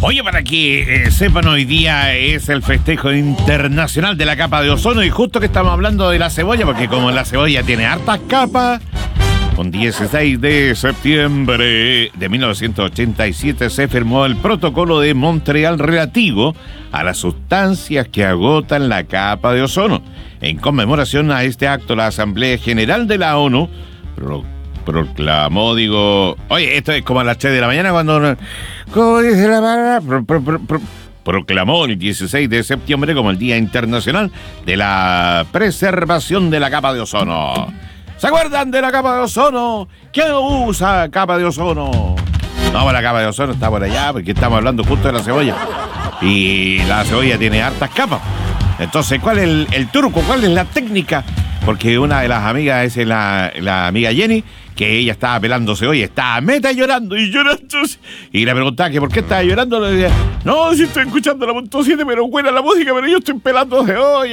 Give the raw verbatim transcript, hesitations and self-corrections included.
Oye, para que eh, sepan, hoy día es el festejo internacional de la capa de ozono y justo que estamos hablando de la cebolla, porque como la cebolla tiene hartas capas, un dieciséis de septiembre de mil novecientos ochenta y siete se firmó el protocolo de Montreal relativo a las sustancias que agotan la capa de ozono. En conmemoración a este acto, la Asamblea General de la ONU pro proclamó, digo... Oye, esto es como a las tres de la mañana cuando... ¿Cómo dice la palabra? Pro, pro, pro, pro, proclamó el dieciséis de septiembre como el Día Internacional de la Preservación de la Capa de Ozono. ¿Se acuerdan de la capa de ozono? ¿Quién usa capa de ozono? No, la capa de ozono está por allá porque estamos hablando justo de la cebolla. Y la cebolla tiene hartas capas. Entonces, ¿cuál es el, el truco? ¿Cuál es la técnica? Porque una de las amigas es la, la amiga Jenny, que ella estaba pelando cebolla, estaba meta llorando y llorando. Y le preguntaba que por qué estaba llorando. Le decía, no, si estoy escuchando la punto siete, pero buena la música, pero yo estoy pelando cebolla.